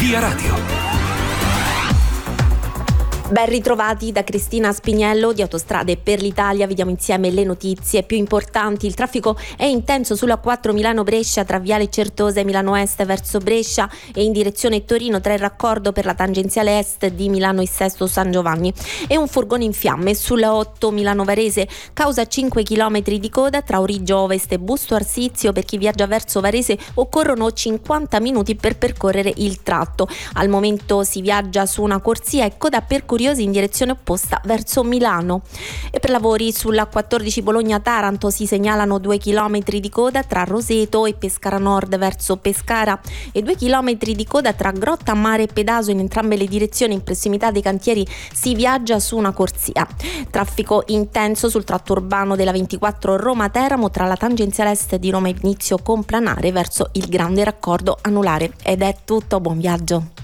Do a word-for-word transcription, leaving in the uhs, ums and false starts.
Via Radio. Ben ritrovati da Cristina Spiniello di Autostrade per l'Italia. Vediamo insieme le notizie più importanti. Il traffico è intenso sulla quattro Milano-Brescia tra Viale Certosa e Milano Est verso Brescia e in direzione Torino tra il raccordo per la tangenziale est di Milano e Sesto San Giovanni. E un furgone in fiamme sulla otto Milano Varese causa cinque chilometri di coda tra Origgio Ovest e Busto Arsizio. Per chi viaggia verso Varese occorrono cinquanta minuti per percorrere il tratto. Al momento si viaggia su una corsia e coda per curiosi in direzione opposta verso Milano. E per lavori sulla quattordici Bologna-Taranto si segnalano due chilometri di coda tra Roseto e Pescara Nord verso Pescara e due chilometri di coda tra Grotta Mare e Pedaso in entrambe le direzioni. In prossimità dei cantieri si viaggia su una corsia. Traffico intenso sul tratto urbano della ventiquattro Roma-Teramo tra la tangenziale est di Roma e Vinizio Complanare verso il grande raccordo anulare. Ed è tutto, buon viaggio.